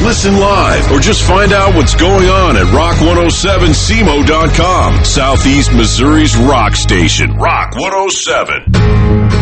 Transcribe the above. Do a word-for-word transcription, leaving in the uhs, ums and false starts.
listen live, or just find out what's going on at rock one oh seven C M O dot com. Southeast Missouri's rock station, Rock one oh seven.